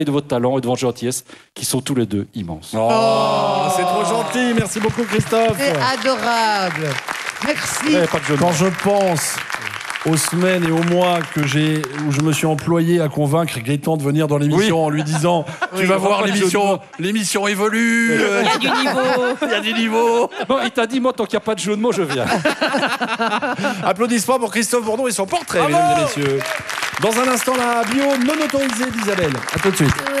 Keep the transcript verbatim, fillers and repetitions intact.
et de votre talent et de votre gentillesse, qui sont tous les deux immenses. Oh, oh, c'est trop gentil. Merci beaucoup, Christophe. C'est adorable. Merci. Eh, pas de jeu de Quand mots. je pense aux semaines et aux mois que j'ai, où je me suis employé à convaincre Gaëtan de venir dans l'émission Oui. en lui disant tu Oui, vas on va voir pas de jeu de l'émission, mots. l'émission évolue. Il y a du niveau. Il y a du niveau. Non, il t'a dit, moi, tant qu'il n'y a pas de jeu de mots, je viens. Applaudissements pour Christophe Bourdon et son portrait, Bravo. mesdames et messieurs. Dans un instant, la bio non autorisée d'Isabelle. À tout de suite.